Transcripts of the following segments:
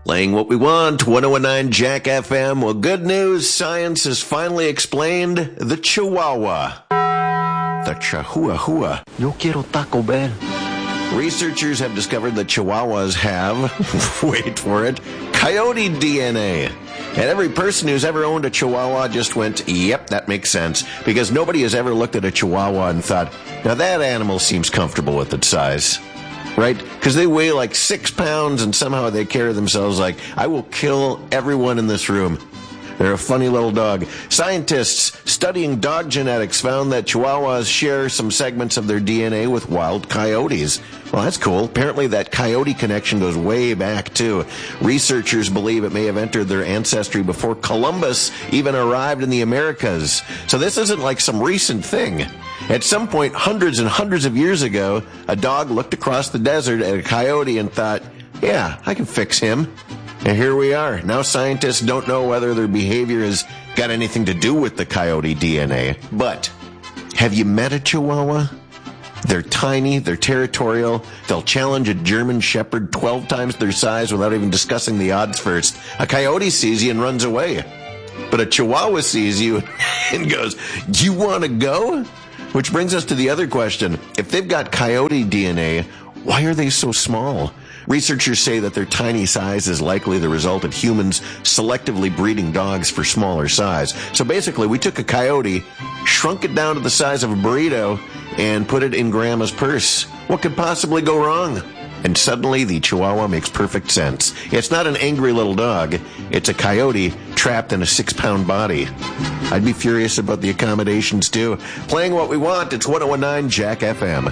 Playing what we want, 1019 Jack FM. Well, good news, science has finally explained the Chihuahua. The Chihuahua. Yo quiero Taco Bell. Researchers have discovered that Chihuahuas have, wait for it, coyote DNA. And every person who's ever owned a Chihuahua just went, yep, that makes sense. Because nobody has ever looked at a Chihuahua and thought, now that animal seems comfortable with its size. Right? Because they weigh like 6 pounds and somehow they carry themselves like, I will kill everyone in this room. They're a funny little dog. Scientists studying dog genetics found that Chihuahuas share some segments of their DNA with wild coyotes. Well, that's cool. Apparently that coyote connection goes way back, too. Researchers believe it may have entered their ancestry before Columbus even arrived in the Americas. So this isn't like some recent thing. At some point, hundreds and hundreds of years ago, a dog looked across the desert at a coyote and thought, yeah, I can fix him. And here we are. Now scientists don't know whether their behavior has got anything to do with the coyote DNA. But have you met a Chihuahua? They're tiny, they're territorial, they'll challenge a German Shepherd 12 times their size without even discussing the odds first. A coyote sees you and runs away. But a Chihuahua sees you and goes, do you want to go? Which brings us to the other question. If they've got coyote DNA, why are they so small? Researchers say that their tiny size is likely the result of humans selectively breeding dogs for smaller size. So basically, we took a coyote, shrunk it down to the size of a burrito, and put it in Grandma's purse. What could possibly go wrong? And suddenly, the Chihuahua makes perfect sense. It's not an angry little dog. It's a coyote trapped in a 6-pound body. I'd be furious about the accommodations, too. Playing what we want, it's 1019 Jack FM.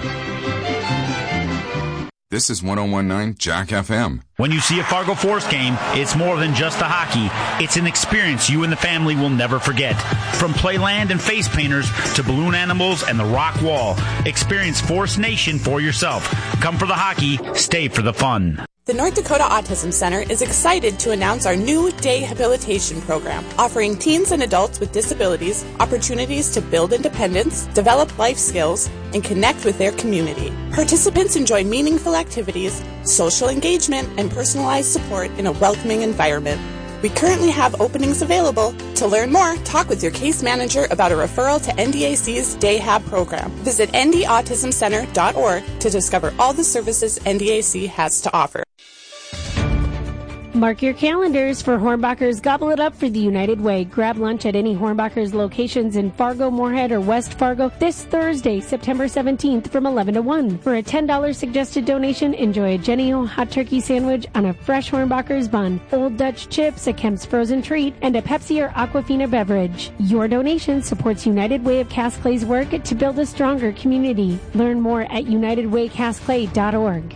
This is 1019 Jack FM. When you see a Fargo Force game, it's more than just a hockey. It's an experience you and the family will never forget. From playland and face painters to balloon animals and the rock wall, experience Force Nation for yourself. Come for the hockey, stay for the fun. The North Dakota Autism Center is excited to announce our new day habilitation program, offering teens and adults with disabilities opportunities to build independence, develop life skills, and connect with their community. Participants enjoy meaningful activities, social engagement, and personalized support in a welcoming environment. We currently have openings available. To learn more, talk with your case manager about a referral to NDAC's Day Hab program. Visit ndautismcenter.org to discover all the services NDAC has to offer. Mark your calendars for Hornbacher's Gobble It Up for the United Way. Grab lunch at any Hornbacher's locations in Fargo, Moorhead, or West Fargo this Thursday, September 17th from 11 to 1. For a $10 suggested donation, enjoy a Jenny O hot turkey sandwich on a fresh Hornbacher's bun, Old Dutch chips, a Kemp's frozen treat, and a Pepsi or Aquafina beverage. Your donation supports United Way of Cass Clay's work to build a stronger community. Learn more at unitedwaycassclay.org.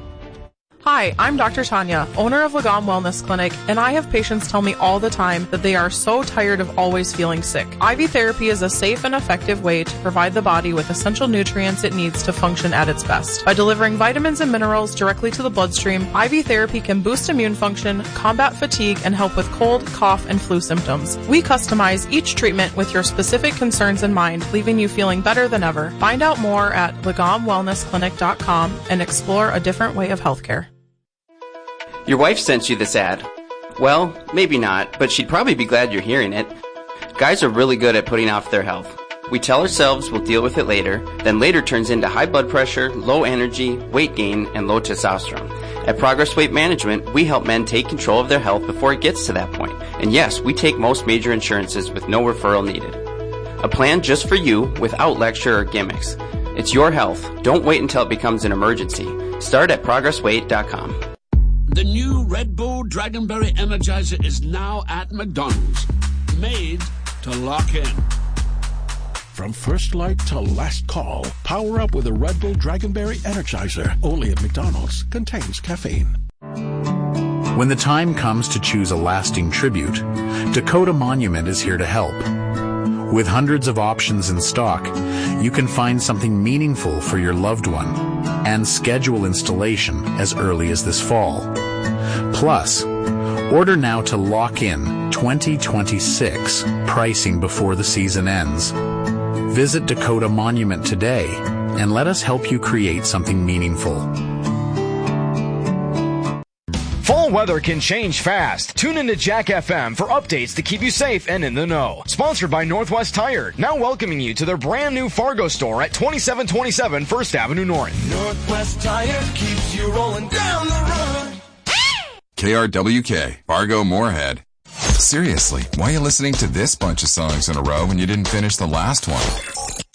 Hi, I'm Dr. Tanya, owner of Lagom Wellness Clinic, and I have patients tell me all the time that they are so tired of always feeling sick. IV therapy is a safe and effective way to provide the body with essential nutrients it needs to function at its best. By delivering vitamins and minerals directly to the bloodstream, IV therapy can boost immune function, combat fatigue, and help with cold, cough, and flu symptoms. We customize each treatment with your specific concerns in mind, leaving you feeling better than ever. Find out more at lagomwellnessclinic.com and explore a different way of healthcare. Your wife sent you this ad. Well, maybe not, but she'd probably be glad you're hearing it. Guys are really good at putting off their health. We tell ourselves we'll deal with it later, then later turns into high blood pressure, low energy, weight gain, and low testosterone. At Progress Weight Management, we help men take control of their health before it gets to that point. And yes, we take most major insurances with no referral needed. A plan just for you without lecture or gimmicks. It's your health. Don't wait until it becomes an emergency. Start at progressweight.com. The new Red Bull Dragonberry Energizer is now at McDonald's. Made to lock in. From first light to last call, power up with a Red Bull Dragonberry Energizer. Only at McDonald's. Contains caffeine. When the time comes to choose a lasting tribute, Dakota Monument is here to help. With hundreds of options in stock, you can find something meaningful for your loved one and schedule installation as early as this fall. Plus, order now to lock in 2026 pricing before the season ends. Visit Dakota Monument today and let us help you create something meaningful. Fall weather can change fast. Tune into Jack FM for updates to keep you safe and in the know. Sponsored by Northwest Tire, now welcoming you to their brand new Fargo store at 2727 First Avenue North. Northwest Tire keeps you rolling down the road. KRWK, Fargo Moorhead. Seriously, why are you listening to this bunch of songs in a row when you didn't finish the last one?